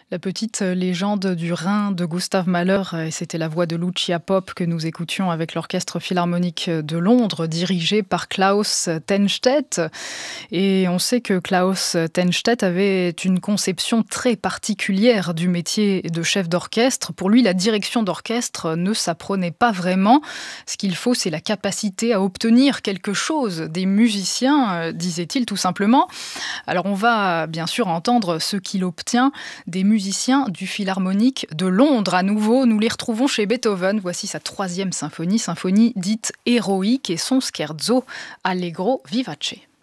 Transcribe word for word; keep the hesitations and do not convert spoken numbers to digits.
La petite légende du Rhin de Gustav Mahler, et c'était la voix de Lucia Pope que nous écoutions avec l'Orchestre Philharmonique de Londres, dirigé par Klaus Tennstedt. Et on sait que Klaus Tennstedt avait une conception très particulière du métier de chef d'orchestre. Pour lui, la direction d'orchestre ne s'apprenait pas vraiment. Ce qu'il faut, c'est la capacité à obtenir quelque chose des musiciens, disait-il tout simplement. Alors on va bien sûr entendre ce qu'il obtient des musiciens du Philharmonique de Londres. À nouveau, nous les retrouvons chez Beethoven. Voici sa troisième symphonie, symphonie dite héroïque et son scherzo Allegro vivace.